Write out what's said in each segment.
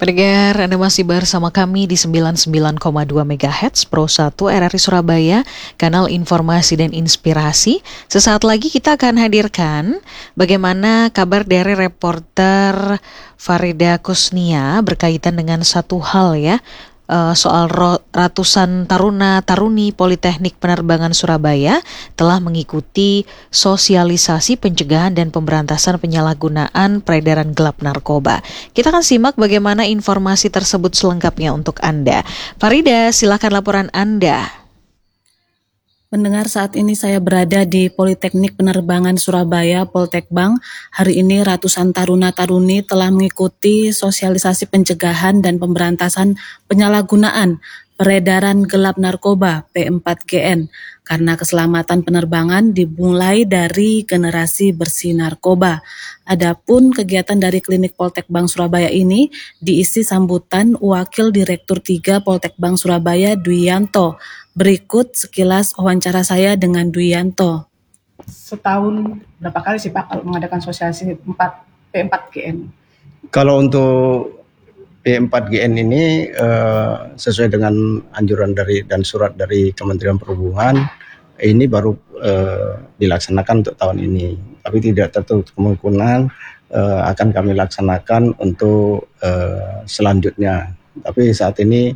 Pendengar, Anda masih bersama kami di 99,2 MHz Pro 1 RRI Surabaya, kanal informasi dan inspirasi. Sesaat lagi kita akan hadirkan bagaimana kabar dari reporter Farida Kusnia berkaitan dengan satu hal soal ratusan taruna-taruni Politeknik Penerbangan Surabaya telah mengikuti sosialisasi pencegahan dan pemberantasan penyalahgunaan peredaran gelap narkoba. Kita akan simak bagaimana informasi tersebut selengkapnya untuk Anda. Farida, silakan laporan Anda. Mendengar saat ini saya berada di Politeknik Penerbangan Surabaya, Poltekbang. Hari ini ratusan taruna-taruni telah mengikuti sosialisasi pencegahan dan pemberantasan penyalahgunaan peredaran gelap narkoba P4GN karena keselamatan penerbangan dimulai dari generasi bersih narkoba. Adapun kegiatan dari Klinik Poltekbang Surabaya ini diisi sambutan Wakil Direktur 3 Poltekbang Surabaya Duyanto. Berikut sekilas wawancara saya dengan Duyanto. Setahun berapa kali sih Pak kalau mengadakan sosialisasi P4GN? Kalau untuk P4GN ini sesuai dengan anjuran dan surat dari Kementerian Perhubungan, ini baru dilaksanakan untuk tahun ini. Tapi tidak tertutup kemungkinan akan kami laksanakan untuk selanjutnya. Tapi saat ini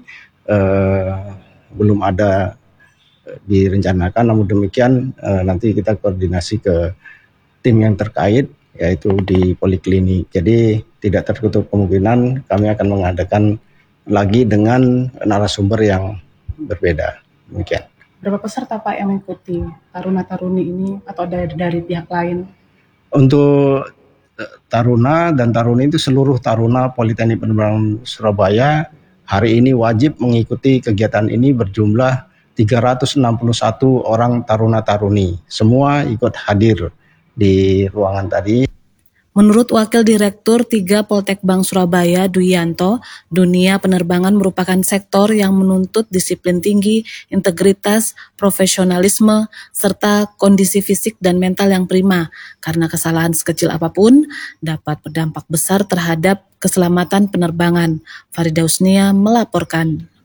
belum ada direncanakan, namun demikian nanti kita koordinasi ke tim yang terkait, yaitu di poliklinik. Jadi tidak tertutup kemungkinan kami akan mengadakan lagi dengan narasumber yang berbeda. Demikian. Berapa peserta Pak yang mengikuti taruna-taruni ini atau dari pihak lain? Untuk taruna dan taruni itu seluruh taruna Politeknik Penerbangan Surabaya hari ini wajib mengikuti kegiatan ini berjumlah 361 orang taruna-taruni. Semua ikut hadir di ruangan tadi. Menurut Wakil Direktur 3 Poltekbang Surabaya Duyanto, dunia penerbangan merupakan sektor yang menuntut disiplin tinggi, integritas, profesionalisme, serta kondisi fisik dan mental yang prima, karena kesalahan sekecil apapun dapat berdampak besar terhadap keselamatan penerbangan. Farida Kusnia melaporkan.